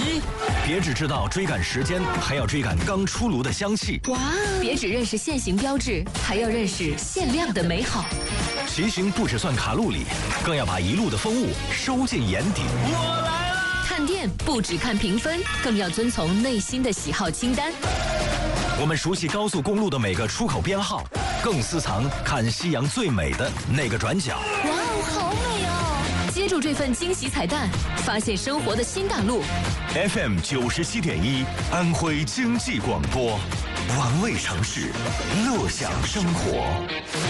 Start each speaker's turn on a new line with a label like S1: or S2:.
S1: 一，别只知道追赶时间，还要追赶刚出炉的香气。
S2: 哇，别只认识限行标志，还要认识限量的美好。
S1: 骑行不只算卡路里，更要把一路的风物收进眼底。
S3: 我来了。
S2: 看店不只看评分，更要遵从内心的喜好清单。
S1: 我们熟悉高速公路的每个出口编号，更私藏看夕阳最美的那个转角。
S2: 哇哦，好美哦！接住这份惊喜彩蛋，发现生活的新大陆。
S1: FM 97.1，安徽经济广播，玩味城市，乐享生活。